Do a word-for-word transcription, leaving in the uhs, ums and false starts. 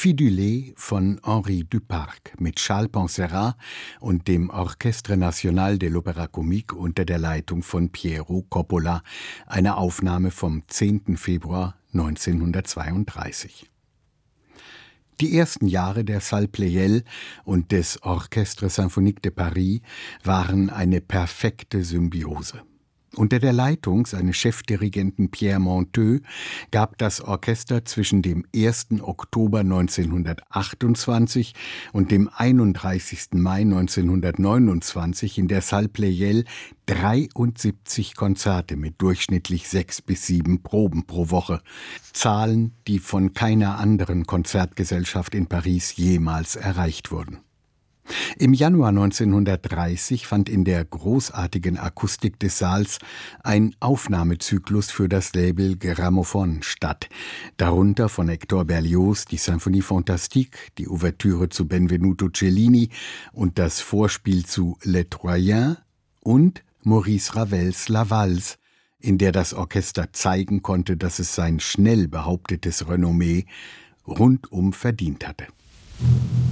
Fidulé von Henri Duparc mit Charles Poncerat und dem Orchestre National de l'Opéra-Comique unter der Leitung von Piero Coppola, eine Aufnahme vom zehnten Februar neunzehnhundertzweiunddreißig. Die ersten Jahre der Salle Pleyel und des Orchestre Symphonique de Paris waren eine perfekte Symbiose. Unter der Leitung seines Chefdirigenten Pierre Monteux gab das Orchester zwischen dem ersten Oktober neunzehnhundertachtundzwanzig und dem einunddreißigsten Mai neunzehnhundertneunundzwanzig in der Salle Pleyel dreiundsiebzig Konzerte mit durchschnittlich sechs bis sieben Proben pro Woche. Zahlen, die von keiner anderen Konzertgesellschaft in Paris jemals erreicht wurden. Im Januar neunzehnhundertdreißig fand in der großartigen Akustik des Saals ein Aufnahmezyklus für das Label Gramophone statt, darunter von Hector Berlioz die Symphonie Fantastique, die Ouvertüre zu Benvenuto Cellini und das Vorspiel zu Les Troyens und Maurice Ravels La Valse, in der das Orchester zeigen konnte, dass es sein schnell behauptetes Renommee rundum verdient hatte.